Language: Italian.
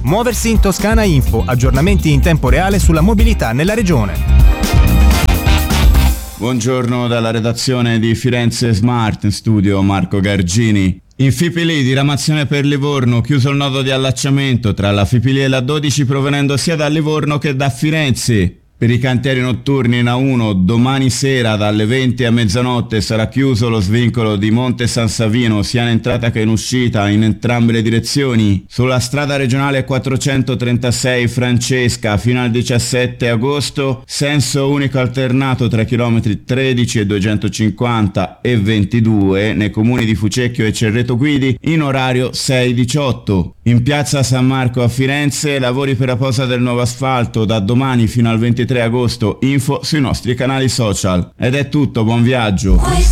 Muoversi in Toscana Info, aggiornamenti in tempo reale sulla mobilità nella regione. Buongiorno dalla redazione di Firenze Smart, in studio Marco Gargini. In Fipili, diramazione per Livorno, chiuso il nodo di allacciamento tra la Fipili e la 12 provenendo sia da Livorno che da Firenze. Per i cantieri notturni in A1, domani sera dalle 20 a mezzanotte sarà chiuso lo svincolo di Monte San Savino sia in entrata che in uscita in entrambe le direzioni. Sulla strada regionale 436 Francesca fino al 17 agosto, senso unico alternato tra chilometri 13 e 250 e 22 nei comuni di Fucecchio e Cerreto Guidi in orario 6-18. In piazza San Marco a Firenze, lavori per la posa del nuovo asfalto da domani fino al 23 agosto, info sui nostri canali social. Ed è tutto, buon viaggio!